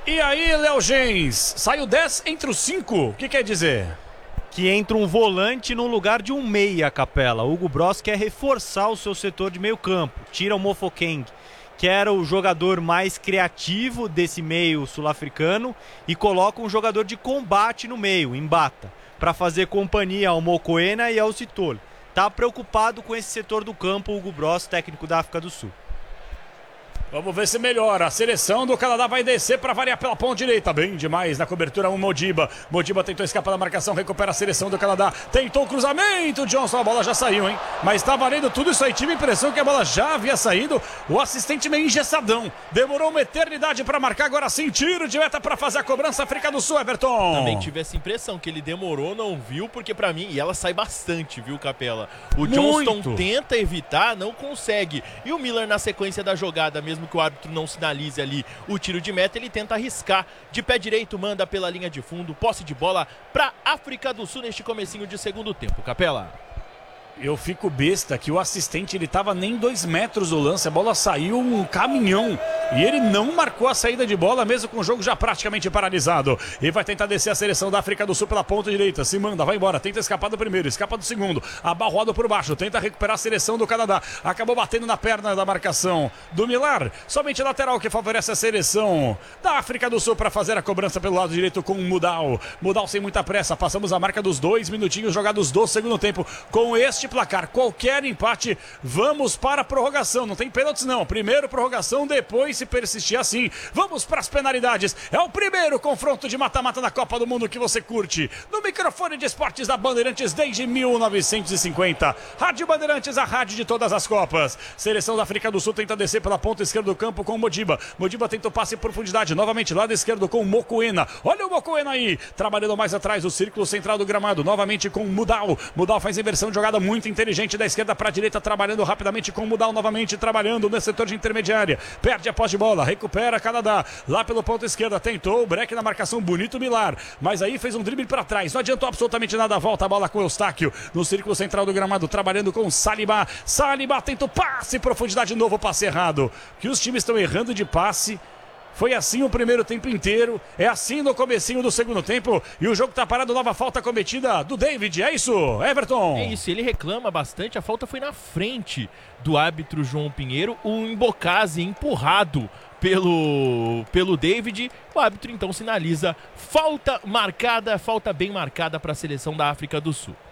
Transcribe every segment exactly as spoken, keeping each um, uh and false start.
E aí, Léo Gens, saiu dez entre os cinco, o que quer dizer? Que entra um volante no lugar de um meia, Capela. Hugo Bross quer reforçar o seu setor de meio campo. Tira o Mofokeng, que era o jogador mais criativo desse meio sul-africano, e coloca um jogador de combate no meio, Mbata, para fazer companhia ao Mokoena e ao Sithole. Tá preocupado com esse setor do campo, o Hugo Bross, técnico da África do Sul. Vamos ver se melhora. A seleção do Canadá vai descer para variar pela ponta direita. Bem demais na cobertura o Modiba. Modiba tentou escapar da marcação, recupera a seleção do Canadá. Tentou o cruzamento, Johnson, a bola já saiu, hein? Mas tá valendo tudo isso aí. Tive a impressão que a bola já havia saído. O assistente meio engessadão. Demorou uma eternidade para marcar. Agora sim, tiro de meta para fazer a cobrança. África do Sul, Everton. Também tive essa impressão que ele demorou, não viu, porque para mim, e ela sai bastante, viu, Capela? O Johnston Muito. tenta evitar, não consegue. E o Miller, na sequência da jogada, mesmo que o árbitro não sinalize ali o tiro de meta, ele tenta arriscar. De pé direito, manda pela linha de fundo, posse de bola para África do Sul neste comecinho de segundo tempo, Capela. Eu fico besta que o assistente, ele tava nem dois metros do lance, a bola saiu um caminhão e ele não marcou a saída de bola, mesmo com o jogo já praticamente paralisado. E vai tentar descer a seleção da África do Sul pela ponta direita, se manda, vai embora, tenta escapar do primeiro, escapa do segundo, abarroado por baixo, tenta recuperar a seleção do Canadá, acabou batendo na perna da marcação do Millar, somente lateral que favorece a seleção da África do Sul para fazer a cobrança pelo lado direito com o Mudal. Mudal sem muita pressa, passamos a marca dos dois minutinhos jogados do segundo tempo. Com este placar, qualquer empate, vamos para a prorrogação. Não tem pênaltis não, primeiro prorrogação, depois se persistir assim, vamos para as penalidades. É o primeiro confronto de mata-mata na Copa do Mundo que você curte no microfone de esportes da Bandeirantes desde mil novecentos e cinquenta. Rádio Bandeirantes, a rádio de todas as Copas. Seleção da África do Sul tenta descer pela ponta esquerda do campo com o Modiba. Modiba tenta o passe em profundidade, novamente lado esquerdo com o Mokoena. Olha o Mokoena aí, trabalhando mais atrás do círculo central do gramado, novamente com o Mudal. Mudal faz inversão de jogada muito inteligente da esquerda para a direita, trabalhando rapidamente com o Mudal, novamente trabalhando no setor de intermediária, perde a posse de bola, recupera Canadá, lá pelo ponto esquerda, tentou o break na marcação, bonito Millar, mas aí fez um drible para trás, não adiantou absolutamente nada, volta a bola com o Eustáquio, no círculo central do gramado, trabalhando com o Saliba, Saliba tentou passe, profundidade, novo passe errado, que os times estão errando de passe. Foi assim o primeiro tempo inteiro, é assim no comecinho do segundo tempo, e o jogo tá parado, nova falta cometida do David, é isso, Everton? É isso, ele reclama bastante, a falta foi na frente do árbitro João Pinheiro, o Mbokase empurrado pelo, pelo David, o árbitro então sinaliza falta marcada, falta bem marcada para a seleção da África do Sul.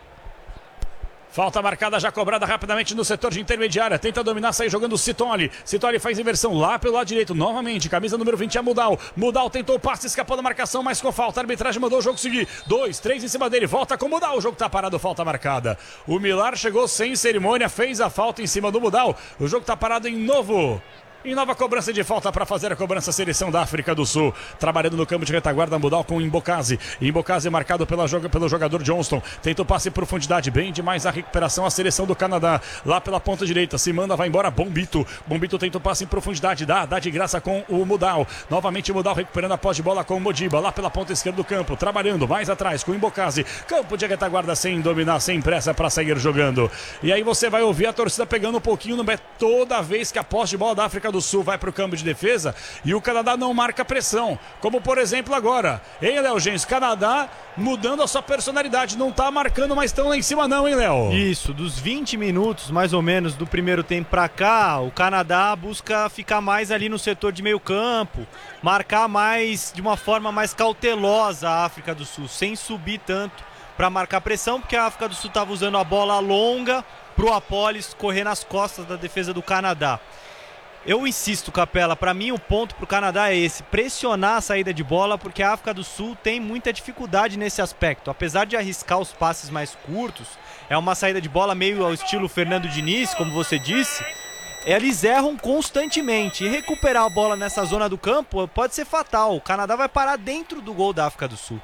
Falta marcada, já cobrada rapidamente no setor de intermediária. Tenta dominar, sair jogando o Sithole. Sithole faz inversão lá pelo lado direito. Novamente, camisa número vinte é Mudal. Mudal tentou o passe, escapou da marcação, mas com falta. A arbitragem mandou o jogo seguir. Dois, três em cima dele. Volta com o Mudal. O jogo tá parado, falta marcada. O Millar chegou sem cerimônia, fez a falta em cima do Mudal. O jogo tá parado em novo. Em nova cobrança de falta para fazer a cobrança, a seleção da África do Sul. Trabalhando no campo de retaguarda, Mudal com o Mbokase. Mbokase marcado pela joga, pelo jogador Johnston. Tenta o passe em profundidade, bem demais a recuperação, a seleção do Canadá. Lá pela ponta direita, se manda, vai embora Bombito. Bombito tenta o passe em profundidade, dá, dá de graça com o Mudal. Novamente Mudal recuperando a posse de bola com o Modiba. Lá pela ponta esquerda do campo, trabalhando mais atrás com o Mbokase. Campo de retaguarda sem dominar, sem pressa para seguir jogando. E aí você vai ouvir a torcida pegando um pouquinho no pé toda vez que a posse de bola da África do Sul vai para o campo de defesa e o Canadá não marca pressão, como por exemplo agora, hein, Léo Gens? Canadá mudando a sua personalidade, não tá marcando mais tão lá em cima não, hein, Léo? Isso, dos vinte minutos mais ou menos do primeiro tempo para cá, o Canadá busca ficar mais ali no setor de meio campo, marcar mais de uma forma mais cautelosa a África do Sul, sem subir tanto para marcar pressão, porque a África do Sul estava usando a bola longa pro Apolis correr nas costas da defesa do Canadá. Eu insisto, Capela, para mim o ponto pro Canadá é esse, pressionar a saída de bola, porque a África do Sul tem muita dificuldade nesse aspecto. Apesar de arriscar os passes mais curtos, é uma saída de bola meio ao estilo Fernando Diniz, como você disse, eles erram constantemente, e recuperar a bola nessa zona do campo pode ser fatal. O Canadá vai parar dentro do gol da África do Sul.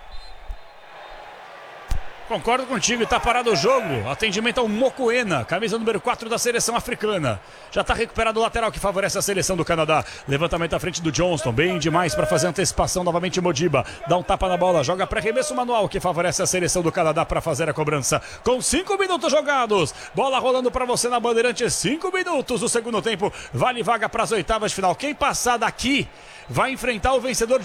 Concordo contigo, e tá parado o jogo. Atendimento ao Mokoena, camisa número quatro da seleção africana. Já tá recuperado o lateral que favorece a seleção do Canadá. Levantamento à frente do Johnston, bem demais para fazer antecipação. Novamente Modiba, dá um tapa na bola, joga para arremesso manual que favorece a seleção do Canadá para fazer a cobrança. Com cinco minutos jogados, bola rolando para você na Bandeirante. Cinco minutos do segundo tempo, vale vaga para as oitavas de final. Quem passar daqui vai enfrentar o vencedor de